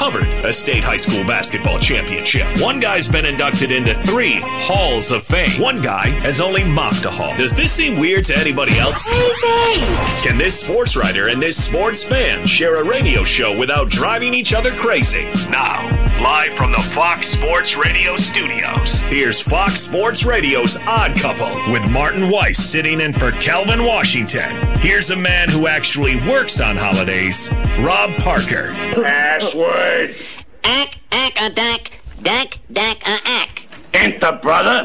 covered a state high school basketball championship. One guy's been inducted into 3 halls of fame. One guy has only mocked a hall. Does this seem weird to anybody else? Crazy! Can this sports writer and this sports fan share a radio show without driving each other crazy? Now, live from the Fox Sports Radio studios, here's Fox Sports Radio's Odd Couple with Martin Weiss sitting in for Calvin Washington. Here's a man who actually works on holidays, Rob Parker. Password. Ack, a dack, a ack. Enter, brother.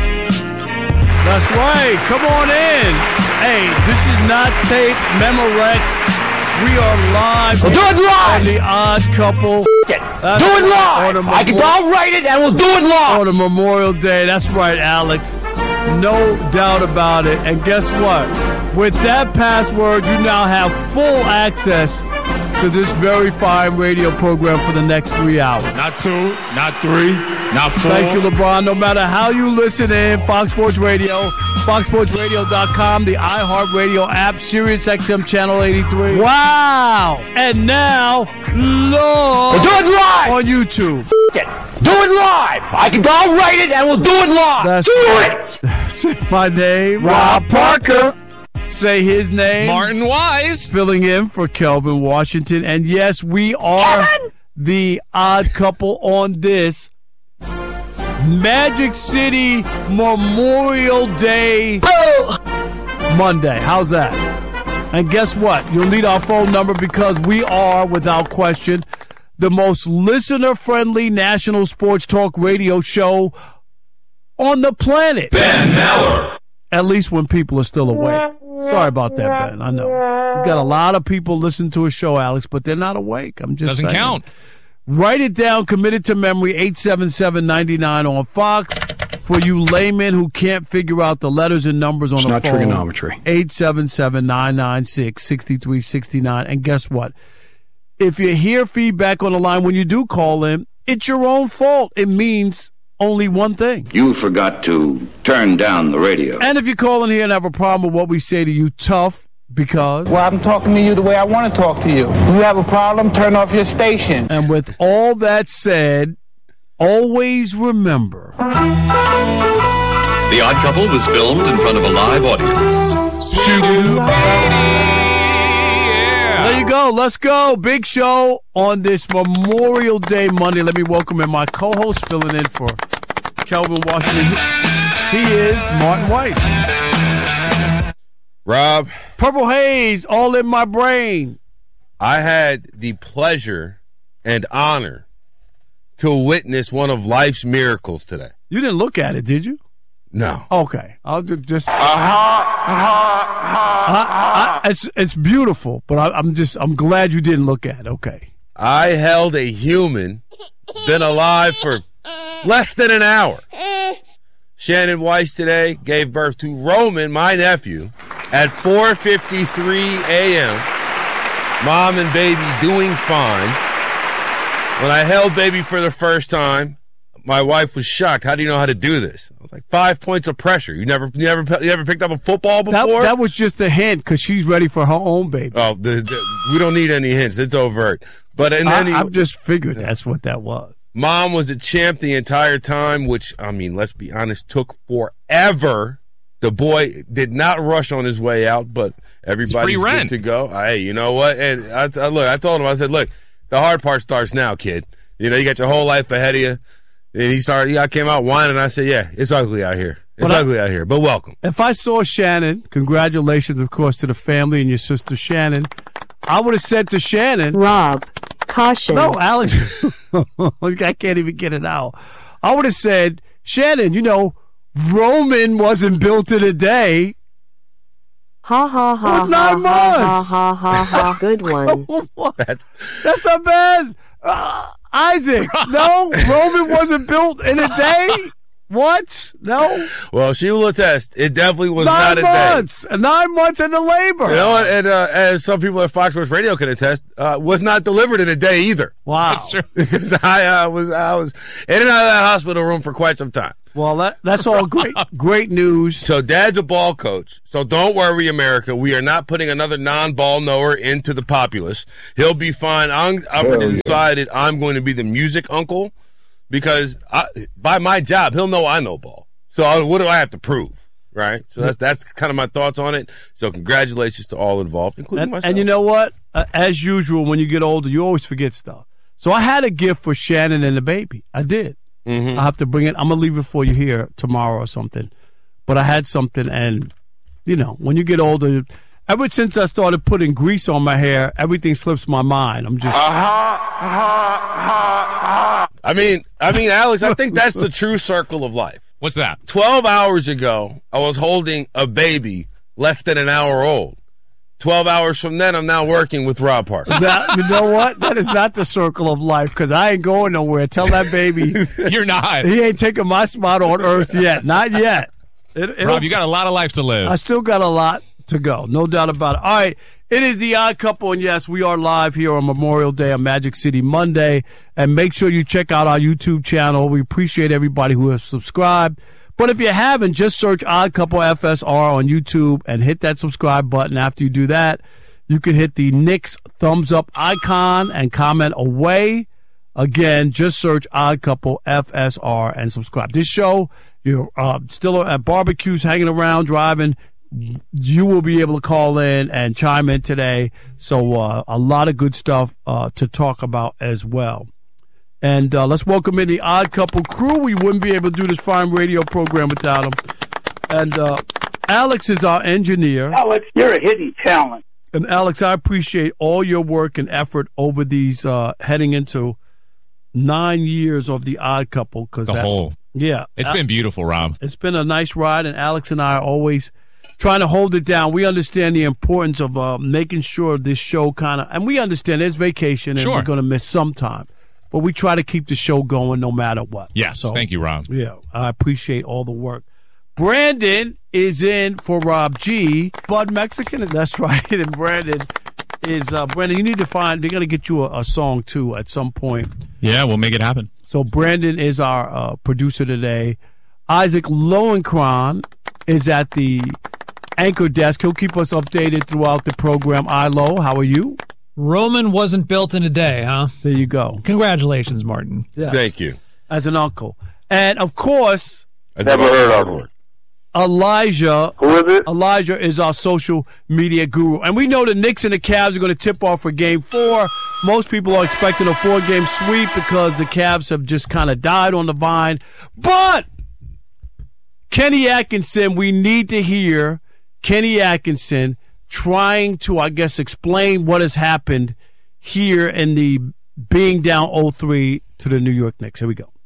That's right. Come on in. Hey, this is not tape Memorex. We are live. We'll do it live. On the Odd Couple. Do it live. I'll write it and we'll do it live. On the Memorial Day. That's right, Alex. No doubt about it. And guess what? With that password, you now have full access to this very fine radio program for the next 3 hours. Not 2, not 3, not 4. Thank you, LeBron. No matter how you listen in, Fox Sports Radio, foxsportsradio.com, the iHeartRadio app, Sirius XM Channel 83. Wow! And now, we'll do it live on YouTube. Do it live. I'll write it and we'll do it live. That's it. Say my name, Rob Parker. Say his name, Martin Weiss. Filling in for Kelvin Washington. And yes, we are the Odd Couple on this Magic City Memorial Day Monday. How's that? And guess what? You'll need our phone number because we are, without question, the most listener-friendly national sports talk radio show on the planet. Ben Maller. At least when people are still awake. Sorry about that, Ben. I know. We've got a lot of people listening to a show, Alex, but they're not awake. I'm just Doesn't saying. count. Write it down, commit it to memory, 877-99 on Fox. For you laymen who can't figure out the letters and numbers on the phone. It's not trigonometry. 877-996-6369. And guess what? If you hear feedback on the line when you do call in, it's your own fault. It means only one thing. You forgot to turn down the radio. And if you call in here and have a problem with what we say to you, tough, because... Well, I'm talking to you the way I want to talk to you. If you have a problem, turn off your station. And with all that said, always remember... The Odd Couple was filmed in front of a live audience. There you go. Let's go. Big show on this Memorial Day Monday. Let me welcome in my co-host filling in for Kelvin Washington. He is Martin Weiss. Rob. Purple haze all in my brain. I had the pleasure and honor to witness one of life's miracles today. You didn't look at it, did you? No. Okay. I'll just... It's beautiful, but I'm glad you didn't look at it. Okay. I held a human, been alive for less than an hour. Shannon Weiss today gave birth to Roman, my nephew, at 4:53 a.m. Mom and baby doing fine. When I held baby for the first time, my wife was shocked. How do you know how to do this? I was like, 5 points of pressure. You never picked up a football before? That was just a hint because she's ready for her own baby. Oh, we don't need any hints. It's overt. But I've just figured that's what that was. Mom was a champ the entire time, which, I mean, let's be honest, took forever. The boy did not rush on his way out, but everybody's good to go. Hey, you know what? And I told him, I said, look, the hard part starts now, kid. You know, you got your whole life ahead of you. And I came out whining, and I said, yeah, it's ugly out here. It's ugly out here, but welcome. If I saw Shannon, congratulations, of course, to the family and your sister Shannon, I would have said to Shannon, Rob, caution. No, Alex, I can't even get it out. I would have said, Shannon, you know, Roman wasn't built in a day. Ha ha ha. With 9 months. Ha ha ha. Good one. That's not bad. Isaac, no, Roman wasn't built in a day. What? No. Well, she will attest. It definitely was 9 not a months. day. 9 months into labor. You know what? And as some people at Fox Sports Radio can attest, was not delivered in a day either. Wow. That's true. Because I was in and out of that hospital room for quite some time. Well, that's all great news. So Dad's a ball coach. So don't worry, America. We are not putting another non-ball knower into the populace. He'll be fine. I've decided I'm going to be the music uncle because by my job, he'll know I know ball. So what do I have to prove, right? So that's kind of my thoughts on it. So congratulations to all involved, including myself. And you know what? As usual, when you get older, you always forget stuff. So I had a gift for Shannon and the baby. I did. I have to bring it. I'm going to leave it for you here tomorrow or something. But I had something, and, you know, when you get older, ever since I started putting grease on my hair, everything slips my mind. I'm just... I mean, Alex, I think that's the true circle of life. What's that? 12 hours ago, I was holding a baby less than an hour old. 12 hours from then, I'm now working with Rob Parker. You know what? That is not the circle of life because I ain't going nowhere. Tell that baby. You're not. He ain't taking my spot on earth yet. Not yet. Rob, you got a lot of life to live. I still got a lot to go. No doubt about it. All right. It is The Odd Couple, and yes, we are live here on Memorial Day on Magic City Monday. And make sure you check out our YouTube channel. We appreciate everybody who has subscribed. But if you haven't, just search Odd Couple FSR on YouTube and hit that subscribe button. After you do that, you can hit the Knicks thumbs up icon and comment away. Again, just search Odd Couple FSR and subscribe. This show, you're still at barbecues, hanging around, driving. You will be able to call in and chime in today. So a lot of good stuff to talk about as well. And let's welcome in the Odd Couple crew. We wouldn't be able to do this fine radio program without them. And Alex is our engineer. Alex, you're a hidden talent. And Alex, I appreciate all your work and effort over these heading into 9 years of the Odd Couple. Yeah. It's been beautiful, Rob. It's been a nice ride, and Alex and I are always trying to hold it down. We understand the importance of making sure this show and we understand it's vacation and we're going to miss some time. But we try to keep the show going no matter what. Yes, so, thank you, Rob. Yeah, I appreciate all the work. Brandon is in for Rob G. Bud Mexican, that's right. And Brandon is, Brandon, you need to they're going to get you a song, too, at some point. Yeah, we'll make it happen. So Brandon is our producer today. Isaac Lowenkron is at the anchor desk. He'll keep us updated throughout the program. Ilo, how are you? Roman wasn't built in a day, huh? There you go. Congratulations, Martin. Yes. Thank you. As an uncle. And, of course, I never heard of it. Elijah. Who is it? Elijah is our social media guru. And we know the Knicks and the Cavs are going to tip off for Game 4. Most people are expecting a 4-game sweep because the Cavs have just kind of died on the vine. But Kenny Atkinson, we need to hear Kenny Atkinson trying to, I guess, explain what has happened here in the being down 0-3 to the New York Knicks. Here we go.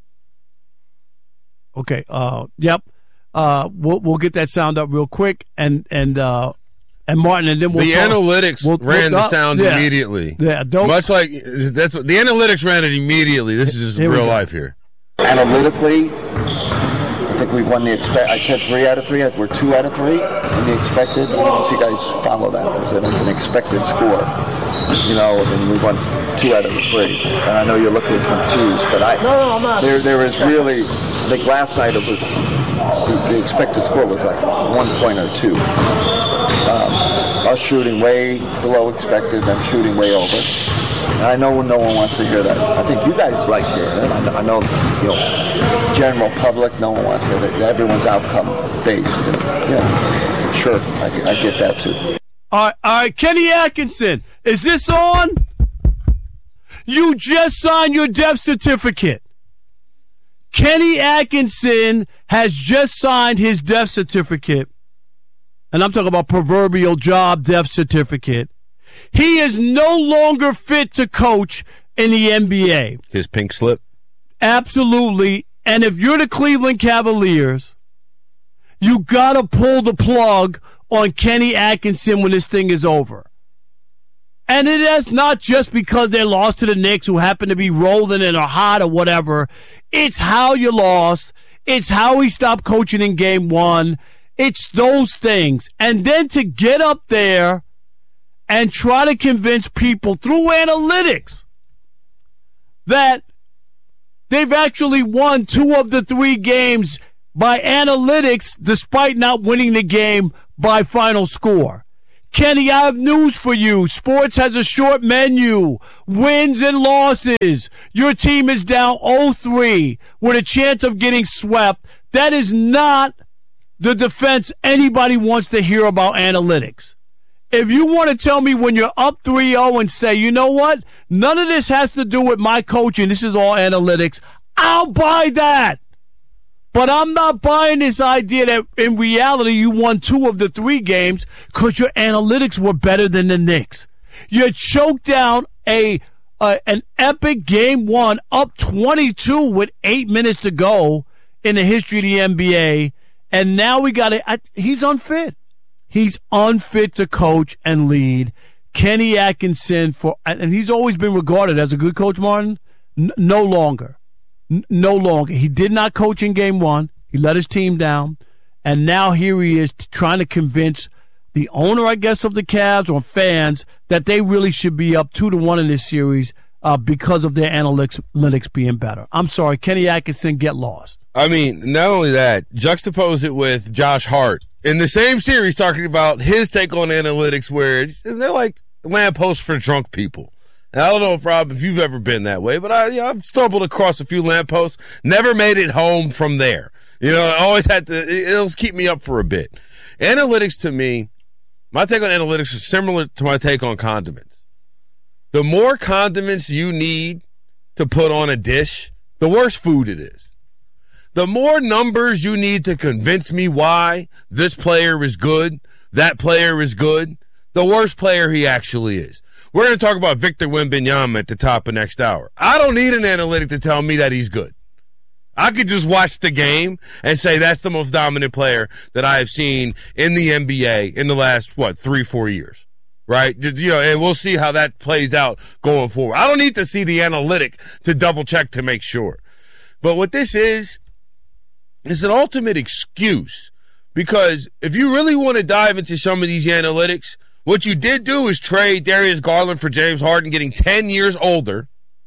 Okay. Yep. We'll get that sound up real quick, and Martin, and then we'll the talk. Analytics ran the sound immediately. Yeah. Much like the analytics ran it immediately. This is just real life here. Analytically, I think we've won the I said 3 out of 3. We're 2 out of 3 in the expected. I don't know if you guys follow that. There's an expected score, and we won 2 out of 3. And I know you're looking confused, but I'm not. There is really, I think last night it was the expected score was like 1 point or 2. Us shooting way below expected, them shooting way over. And I know no one wants to hear that. I think you guys like hearing it. I know, general public, no one wants to hear that. Everyone's outcome based. And, sure, I get that too. All right, Kenny Atkinson, is this on? You just signed your death certificate. Kenny Atkinson has just signed his death certificate. And I'm talking about proverbial job death certificate. He is no longer fit to coach in the NBA. His pink slip? Absolutely. And if you're the Cleveland Cavaliers, you got to pull the plug on Kenny Atkinson when this thing is over. And it is not just because they lost to the Knicks, who happen to be rolling and are hot or whatever. It's how you lost. It's how he stopped coaching in game one. It's those things. And then to get up there and try to convince people through analytics that they've actually won 2 of the 3 games by analytics despite not winning the game by final score. Kenny, I have news for you. Sports has a short menu. Wins and losses. Your team is down 0-3 with a chance of getting swept. That is not the defense anybody wants to hear about analytics. If you want to tell me when you're up 3-0 and say, you know what, none of this has to do with my coaching, this is all analytics, I'll buy that. But I'm not buying this idea that in reality you won 2 of the 3 games because your analytics were better than the Knicks. You choked down an epic game 1 up 22 with 8 minutes to go in the history of the NBA, and now we got to he's unfit. He's unfit to coach and lead. Kenny Atkinson, and he's always been regarded as a good coach, Martin, no longer. No longer. He did not coach in game 1. He let his team down. And now here he is trying to convince the owner, I guess, of the Cavs or fans that they really should be up 2-1 in this series because of their analytics being better. I'm sorry, Kenny Atkinson, get lost. I mean, not only that, juxtapose it with Josh Hart in the same series talking about his take on analytics where they're like lampposts for drunk people. And I don't know if you've ever been that way, but I've stumbled across a few lampposts, never made it home from there. I always had to, it'll keep me up for a bit. Analytics to me, my take on analytics is similar to my take on condiments. The more condiments you need to put on a dish, the worse food it is. The more numbers you need to convince me why this player is good, that player is good, the worse player he actually is. We're going to talk about Victor Wembanyama at the top of next hour. I don't need an analytic to tell me that he's good. I could just watch the game and say that's the most dominant player that I have seen in the NBA in the last, 3-4 years, right? And we'll see how that plays out going forward. I don't need to see the analytic to double check to make sure. But what this is an ultimate excuse, because if you really want to dive into some of these analytics, what you did do is trade Darius Garland for James Harden, getting 10 years older.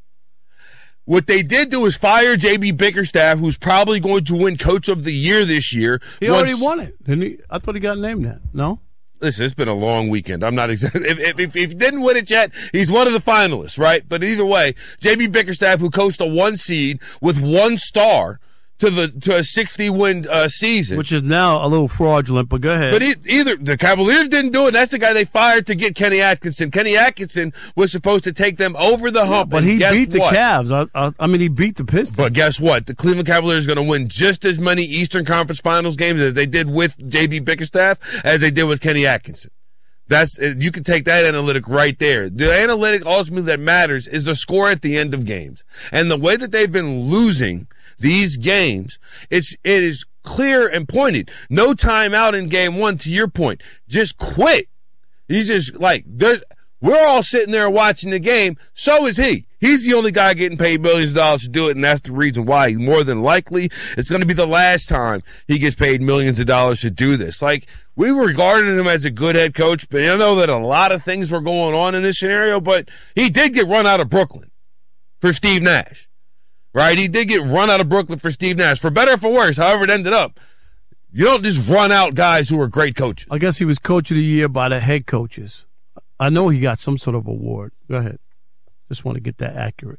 What they did do is fire J.B. Bickerstaff, who's probably going to win Coach of the Year this year. He already won it, didn't he? I thought he got named that. No? Listen, it's been a long weekend. I'm not exactly. If he didn't win it yet, he's one of the finalists, right? But either way, J.B. Bickerstaff, who coached a 1 seed with 1 star to a 60-win season, which is now a little fraudulent. But go ahead. But either the Cavaliers didn't do it. And that's the guy they fired to get Kenny Atkinson. Kenny Atkinson was supposed to take them over the hump. But he beat the Cavs. I mean, he beat the Pistons. But guess what? The Cleveland Cavaliers are going to win just as many Eastern Conference Finals games as they did with J.B. Bickerstaff as they did with Kenny Atkinson. You can take that analytic right there. The analytic ultimately that matters is the score at the end of games. And the way that they've been losing these games, it is clear and pointed. No timeout in game 1, to your point. Just quit. He's just we're all sitting there watching the game. So is he. He's the only guy getting paid millions of dollars to do it, and that's the reason why. More than likely, it's going to be the last time he gets paid millions of dollars to do this. We regarded him as a good head coach, but I know that a lot of things were going on in this scenario, but he did get run out of Brooklyn for Steve Nash. Right? He did get run out of Brooklyn for Steve Nash. For better or for worse, however it ended up. You don't just run out guys who are great coaches. I guess he was Coach of the Year by the head coaches. I know he got some sort of award. Go ahead. Just want to get that accurate.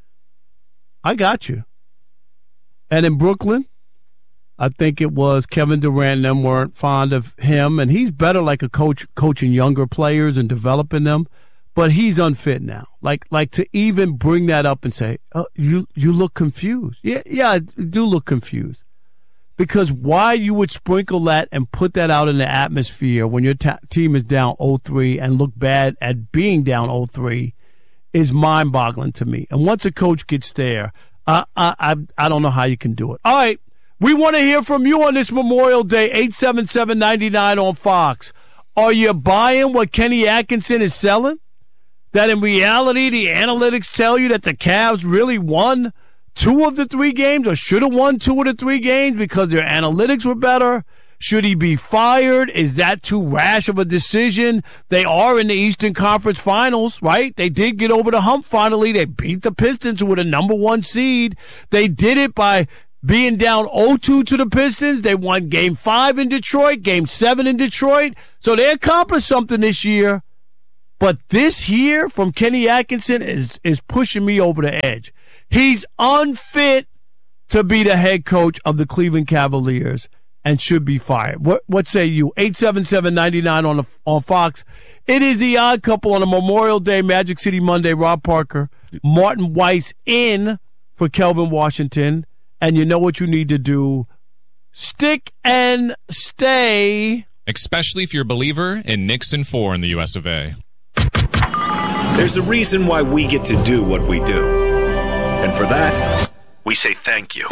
I got you. And in Brooklyn, I think it was Kevin Durant and them weren't fond of him. And he's better like a coach coaching younger players and developing them. But he's unfit now. Like to even bring that up and say, oh, you look confused. Yeah, I do look confused. Because why you would sprinkle that and put that out in the atmosphere when your team is down 0-3 and look bad at being down 0-3 is mind-boggling to me. And once a coach gets there, I don't know how you can do it. All right, we want to hear from you on this Memorial Day, 877-99 on Fox. Are you buying what Kenny Atkinson is selling? That in reality, the analytics tell you that the Cavs really won 2 of the 3 games or should have won 2 of the 3 games because their analytics were better? Should he be fired? Is that too rash of a decision? They are in the Eastern Conference Finals, right? They did get over the hump finally. They beat the Pistons, who were the number 1 seed. They did it by being down 0-2 to the Pistons. They won Game 5 in Detroit, Game 7 in Detroit. So they accomplished something this year. But this here from Kenny Atkinson is pushing me over the edge. He's unfit to be the head coach of the Cleveland Cavaliers and should be fired. What say you? 877-99 on Fox. It is the Odd Couple on a Memorial Day, Magic City Monday. Rob Parker, Martin Weiss in for Kelvin Washington. And you know what you need to do. Stick and stay. Especially if you're a believer in Nixon 4 in the US of A. There's a reason why we get to do what we do. And for that, we say thank you.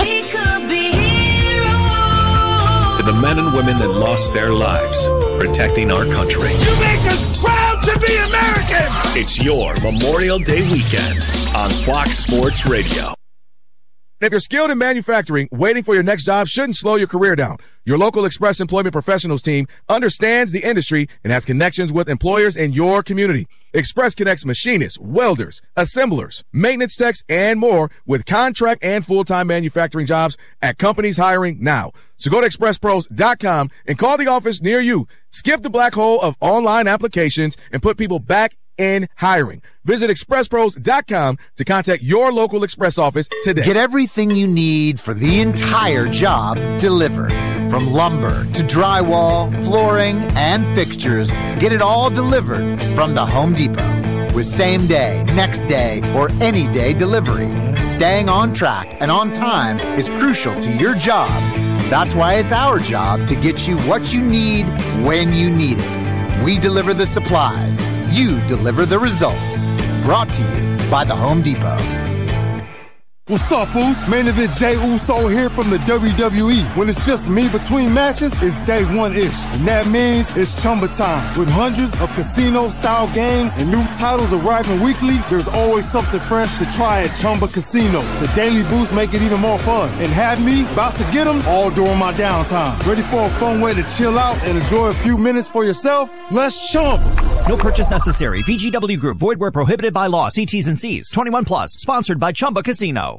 To the men and women that lost their lives protecting our country. You make us proud to be American! It's your Memorial Day weekend on Fox Sports Radio. If you're skilled in manufacturing, waiting for your next job shouldn't slow your career down. Your local Express Employment Professionals team understands the industry and has connections with employers in your community. Express connects machinists, welders, assemblers, maintenance techs, and more with contract and full-time manufacturing jobs at companies hiring now. So go to expresspros.com and call the office near you. Skip the black hole of online applications and put people back in hiring. Visit expresspros.com to contact your local Express office today. Get everything you need for the entire job delivered. From lumber to drywall, flooring, and fixtures, get it all delivered from the Home Depot. With same day, next day, or any day delivery. Staying on track and on time is crucial to your job. That's why it's our job to get you what you need when you need it. We deliver the supplies. You deliver the results. Brought to you by the Home Depot. What's up, Foos? Main event Jey Uso here from the WWE. When it's just me between matches, it's day one-ish. And that means it's Chumba time. With hundreds of casino-style games and new titles arriving weekly, there's always something fresh to try at Chumba Casino. The daily boosts make it even more fun. And have me about to get them all during my downtime. Ready for a fun way to chill out and enjoy a few minutes for yourself? Let's Chumba. No purchase necessary. VGW Group. Void where prohibited by law. See T's and C's. 21 plus. Sponsored by Chumba Casino.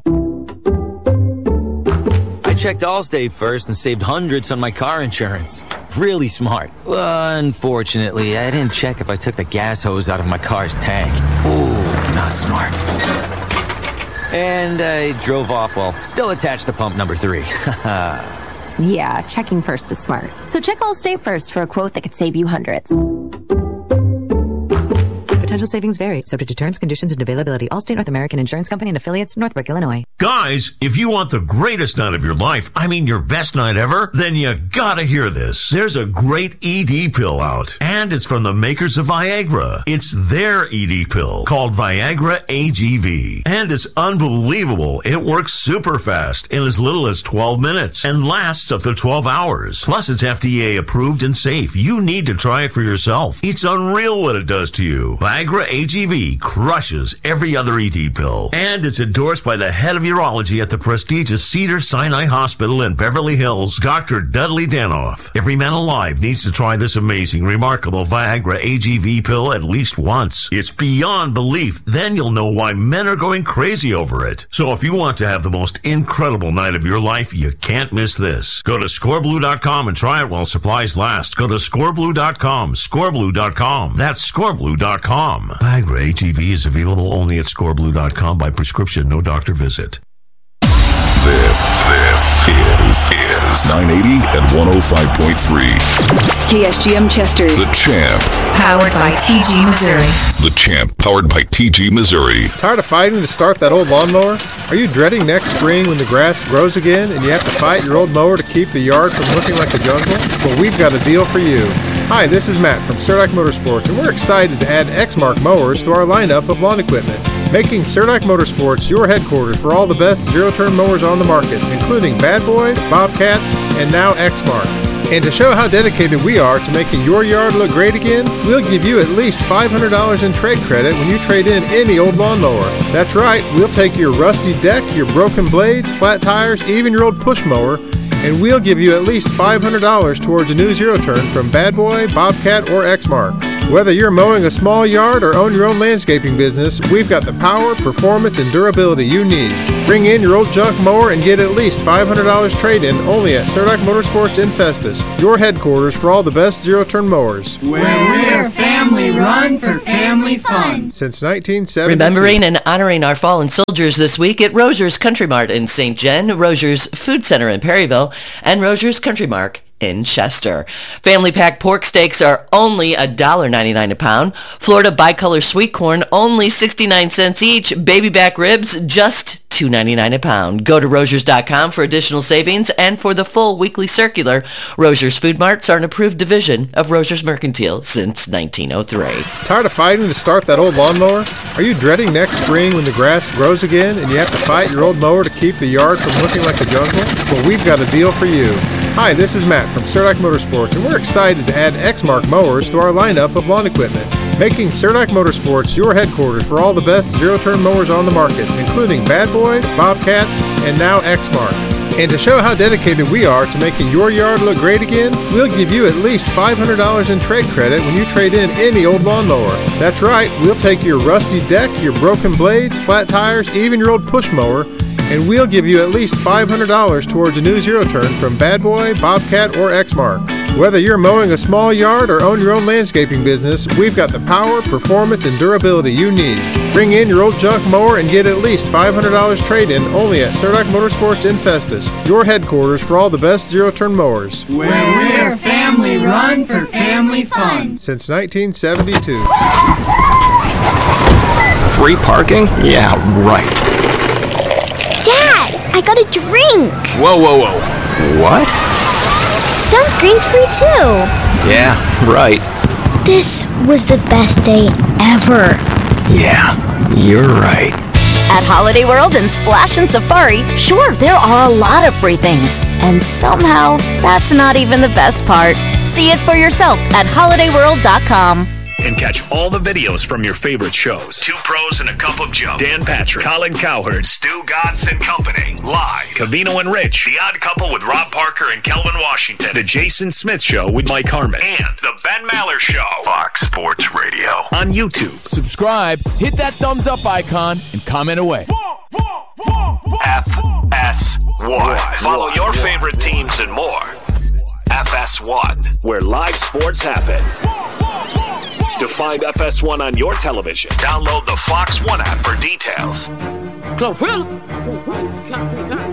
I checked Allstate first and saved hundreds on my car insurance. Really smart. Unfortunately, I didn't check if I took the gas hose out of my car's tank. Ooh, not smart. And I drove off while still attached to pump number 3. Yeah, checking first is smart. So check Allstate first for a quote that could save you hundreds. Potential savings vary, subject to terms, conditions, and availability. Allstate North American Insurance Company and affiliates, Northbrook, Illinois. Guys, if you want the greatest night of your life, I mean your best night ever, then you gotta hear this. There's a great ED pill out, and it's from the makers of Viagra. It's their ED pill called Viagra AGV, and it's unbelievable. It works super fast in as little as 12 minutes and lasts up to 12 hours. Plus, it's FDA approved and safe. You need to try it for yourself. It's unreal what it does to you. Viagra AGV crushes every other ED pill, and it's endorsed by the head of urology at the prestigious Cedars-Sinai Hospital in Beverly Hills, Dr. Dudley Danoff. Every man alive needs to try this amazing, remarkable Viagra AGV pill at least once. It's beyond belief. Then you'll know why men are going crazy over it. So if you want to have the most incredible night of your life, you can't miss this. Go to scoreblue.com and try it while supplies last. Go to scoreblue.com, scoreblue.com. That's scoreblue.com. Viagra AGV is available only at scoreblue.com by prescription, no doctor visit. This is 980 and 105.3. KSGM Chester. The Champ. Powered by TG Missouri. The Champ, powered by TG Missouri. Tired of fighting to start that old lawnmower? Are you dreading next spring when the grass grows again and you have to fight your old mower to keep the yard from looking like a jungle? Well, we've got a deal for you. Hi, this is Matt from Surdac Motorsports, and we're excited to add Exmark mowers to our lineup of lawn equipment, making Surdac Motorsports your headquarters for all the best zero-turn mowers on the market, including Bad Boy, Bobcat, and now Exmark. And to show how dedicated we are to making your yard look great again, we'll give you at least $500 in trade credit when you trade in any old lawnmower. That's right, we'll take your rusty deck, your broken blades, flat tires, even your old push mower, and we'll give you at least $500 towards a new zero-turn from Bad Boy, Bobcat, or Exmark. Whether you're mowing a small yard or own your own landscaping business, we've got the power, performance, and durability you need. Bring in your old junk mower and get at least $500 trade-in only at Surdock Motorsports in Festus, your headquarters for all the best zero-turn mowers. Where we're family run for family fun. Since 1972. Remembering and honoring our fallen soldiers this week at Roger's Country Mart in St. John, Roger's Food Center in Perryville, and Roger's Country Mart in Chester. Family pack pork steaks are only $1.99 a pound. Florida bicolor sweet corn only 69 cents each. Baby back ribs just $2.99 a pound. Go to Rogers.com for additional savings and for the full weekly circular. Rogers Food Marts are an approved division of Rogers Mercantile since 1903. Tired of fighting to start that old lawnmower? Are you dreading next spring when the grass grows again and you have to fight your old mower to keep the yard from looking like a jungle? Well, we've got a deal for you. Hi, this is Matt from Surdock Motorsports, and we're excited to add Exmark mowers to our lineup of lawn equipment, making Surdock Motorsports your headquarters for all the best zero-turn mowers on the market, including Bad Boy, Bobcat, and now Exmark. And to show how dedicated we are to making your yard look great again, we'll give you at least $500 in trade credit when you trade in any old lawnmower. That's right, we'll take your rusty deck, your broken blades, flat tires, even your old push mower, and we'll give you at least $500 towards a new zero-turn from Bad Boy, Bobcat, or Exmark. Whether you're mowing a small yard or own your own landscaping business, we've got the power, performance, and durability you need. Bring in your old junk mower and get at least $500 trade-in only at Surdock Motorsports in Festus, your headquarters for all the best zero-turn mowers. Where we're family run for family fun. Since 1972. Free parking? Yeah, right. Dad, I got a drink. Whoa. What? Sunscreen's free too. Yeah, right. This was the best day ever. Yeah, you're right. At Holiday World and Splash and Safari, sure, there are a lot of free things. And somehow, that's not even the best part. See it for yourself at holidayworld.com. And catch all the videos from your favorite shows. Two Pros and a Cup of Joe. Dan Patrick, Colin Cowherd, Stu Godson Company. Live. Cavino and Rich. The Odd Couple with Rob Parker and Kelvin Washington. The Jason Smith Show with Mike Harmon. And The Ben Maller Show. Fox Sports Radio. On YouTube. Subscribe, hit that thumbs up icon, and comment away. FS1. Follow your favorite teams and more. FS1. Where live sports happen. To find FS1 on your television, download the Fox One app for details. Gorilla.